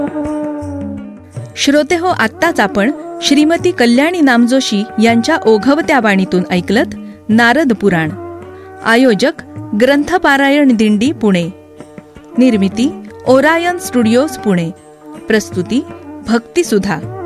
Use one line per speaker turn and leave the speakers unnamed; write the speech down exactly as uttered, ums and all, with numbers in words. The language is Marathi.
श्रोते हो, आत्ताच आपण श्रीमती कल्याणी नामजोशी यांच्या ओघवत्या वाणीतून ऐकलत नारद पुराण. आयोजक ग्रंथपारायण दिंडी पुणे. निर्मिती ओरायन स्टुडिओज पुणे. प्रस्तुती भक्तिसुधा.